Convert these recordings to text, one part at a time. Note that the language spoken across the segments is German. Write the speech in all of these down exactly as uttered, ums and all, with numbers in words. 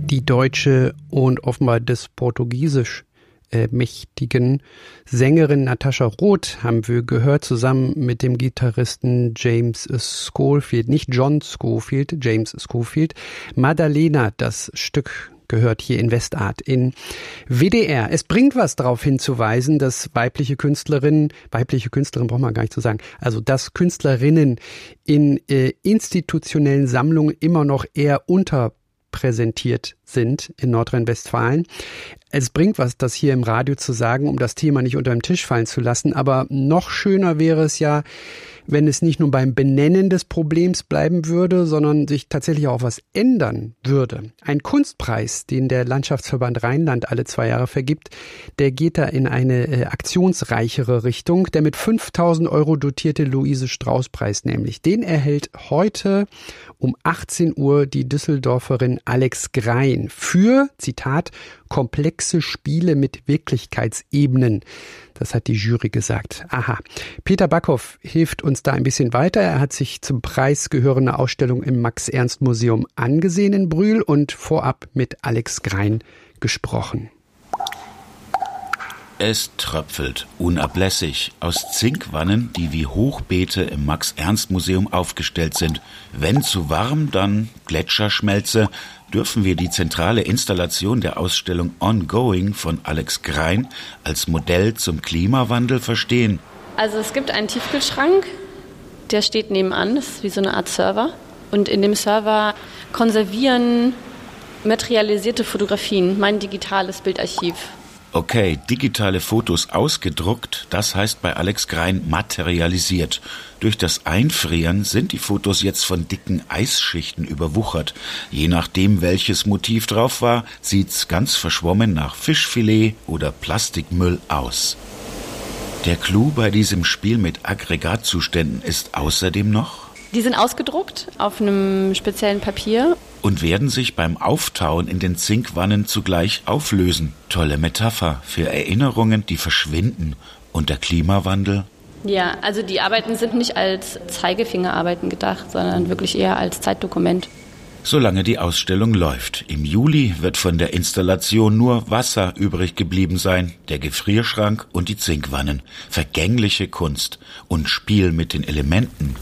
Die deutsche und offenbar des Portugiesisch äh, mächtigen Sängerin Natascha Roth haben wir gehört, zusammen mit dem Gitarristen James Schofield, nicht John Scofield, James Schofield. Madalena, das Stück gehört hier in Westart in W D R. Es bringt was darauf hinzuweisen, dass weibliche Künstlerinnen, weibliche Künstlerinnen braucht man gar nicht zu sagen, also dass Künstlerinnen in äh, institutionellen Sammlungen immer noch eher unterpräsentiert sind in Nordrhein-Westfalen. Es bringt was, das hier im Radio zu sagen, um das Thema nicht unter den Tisch fallen zu lassen. Aber noch schöner wäre es ja, wenn es nicht nur beim Benennen des Problems bleiben würde, sondern sich tatsächlich auch was ändern würde. Ein Kunstpreis, den der Landschaftsverband Rheinland alle zwei Jahre vergibt, der geht da in eine äh, aktionsreichere Richtung. Der mit fünftausend Euro dotierte Luise-Strauß-Preis nämlich. Den erhält heute um achtzehn Uhr die Düsseldorferin Alex Grein für, Zitat, komplexe Spiele mit Wirklichkeitsebenen. Das hat die Jury gesagt. Aha. Peter Backhoff hilft uns da ein bisschen weiter. Er hat sich zum Preis gehörende Ausstellung im Max-Ernst-Museum angesehen in Brühl und vorab mit Alex Grein gesprochen. Es tröpfelt unablässig aus Zinkwannen, die wie Hochbeete im Max-Ernst-Museum aufgestellt sind. Wenn zu warm, dann Gletscherschmelze, dürfen wir die zentrale Installation der Ausstellung Ongoing von Alex Grein als Modell zum Klimawandel verstehen. Also es gibt einen Tiefkühlschrank, der steht nebenan, das ist wie so eine Art Server. Und in dem Server konservieren materialisierte Fotografien, mein digitales Bildarchiv. Okay, digitale Fotos ausgedruckt, das heißt bei Alex Grein materialisiert. Durch das Einfrieren sind die Fotos jetzt von dicken Eisschichten überwuchert. Je nachdem, welches Motiv drauf war, sieht's ganz verschwommen nach Fischfilet oder Plastikmüll aus. Der Clou bei diesem Spiel mit Aggregatzuständen ist außerdem noch: Die sind ausgedruckt auf einem speziellen Papier und werden sich beim Auftauen in den Zinkwannen zugleich auflösen. Tolle Metapher für Erinnerungen, die verschwinden. Und der Klimawandel? Ja, also die Arbeiten sind nicht als Zeigefingerarbeiten gedacht, sondern wirklich eher als Zeitdokument. Solange die Ausstellung läuft. Im Juli wird von der Installation nur Wasser übrig geblieben sein, der Gefrierschrank und die Zinkwannen. Vergängliche Kunst und Spiel mit den Elementen.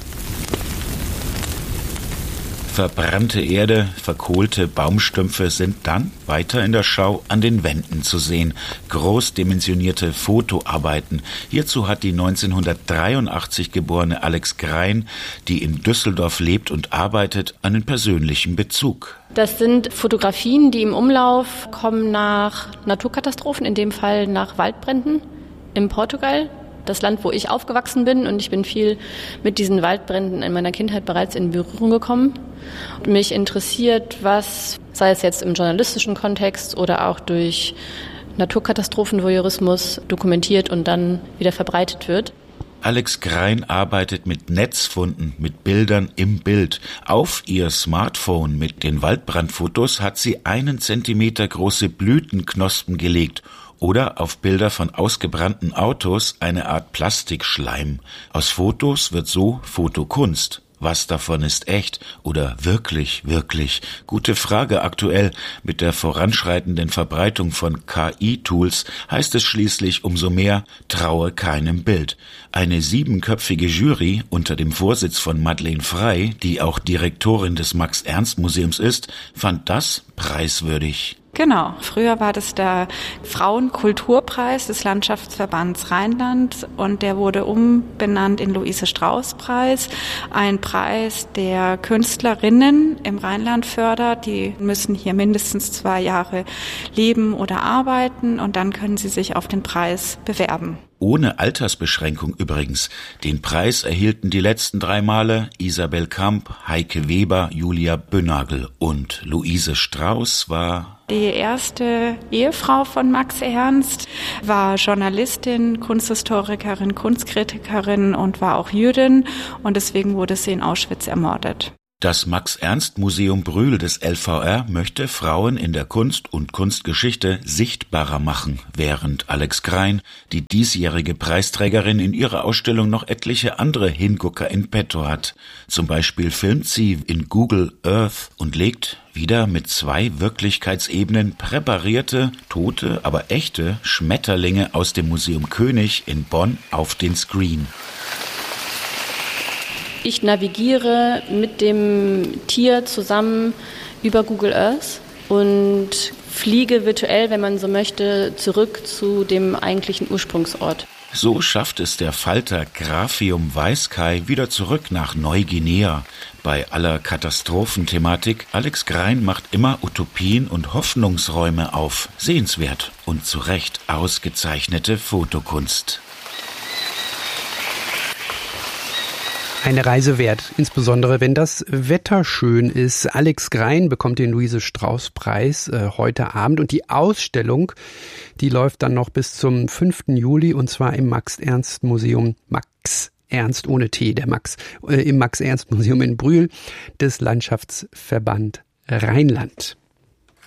Verbrannte Erde, verkohlte Baumstümpfe sind dann weiter in der Schau an den Wänden zu sehen. Großdimensionierte Fotoarbeiten. Hierzu hat die neunzehnhundertdreiundachtzig geborene Alex Grein, die in Düsseldorf lebt und arbeitet, einen persönlichen Bezug. Das sind Fotografien, die im Umlauf kommen nach Naturkatastrophen, in dem Fall nach Waldbränden in Portugal. Das Land, wo ich aufgewachsen bin, und ich bin viel mit diesen Waldbränden in meiner Kindheit bereits in Berührung gekommen. Und mich interessiert, was, sei es jetzt im journalistischen Kontext oder auch durch Naturkatastrophenvoyeurismus, dokumentiert und dann wieder verbreitet wird. Alex Grein arbeitet mit Netzfunden, mit Bildern im Bild. Auf ihr Smartphone mit den Waldbrandfotos hat sie einen Zentimeter große Blütenknospen gelegt. Oder auf Bilder von ausgebrannten Autos eine Art Plastikschleim. Aus Fotos wird so Fotokunst. Was davon ist echt oder wirklich, wirklich? Gute Frage aktuell. Mit der voranschreitenden Verbreitung von K I-Tools heißt es schließlich umso mehr, traue keinem Bild. Eine siebenköpfige Jury unter dem Vorsitz von Madeleine Frey, die auch Direktorin des Max-Ernst-Museums ist, fand das preiswürdig. Genau. Früher war das der Frauenkulturpreis des Landschaftsverbands Rheinland und der wurde umbenannt in Luise-Strauß-Preis. Ein Preis, der Künstlerinnen im Rheinland fördert. Die müssen hier mindestens zwei Jahre leben oder arbeiten und dann können sie sich auf den Preis bewerben. Ohne Altersbeschränkung übrigens. Den Preis erhielten die letzten drei Male Isabel Kamp, Heike Weber, Julia Böhnagel und Luise Strauß war die erste Ehefrau von Max Ernst, war Journalistin, Kunsthistorikerin, Kunstkritikerin und war auch Jüdin und deswegen wurde sie in Auschwitz ermordet. Das Max-Ernst-Museum Brühl des L V R möchte Frauen in der Kunst und Kunstgeschichte sichtbarer machen, während Alex Grein, die diesjährige Preisträgerin, in ihrer Ausstellung noch etliche andere Hingucker in petto hat. Zum Beispiel filmt sie in Google Earth und legt wieder mit zwei Wirklichkeitsebenen präparierte, tote, aber echte Schmetterlinge aus dem Museum König in Bonn auf den Screen. Ich navigiere mit dem Tier zusammen über Google Earth und fliege virtuell, wenn man so möchte, zurück zu dem eigentlichen Ursprungsort. So schafft es der Falter Graphium Weißkai wieder zurück nach Neuguinea. Bei aller Katastrophenthematik, Alex Grein macht immer Utopien und Hoffnungsräume auf. Sehenswert und zu Recht ausgezeichnete Fotokunst. Eine Reise wert, insbesondere wenn das Wetter schön ist. Alex Grein bekommt den Luise-Strauß-Preis äh, heute Abend und die Ausstellung, die läuft dann noch bis zum fünften Juli und zwar im Max-Ernst-Museum, Max Ernst ohne T, der Max, äh, im Max-Ernst-Museum in Brühl des Landschaftsverband Rheinland.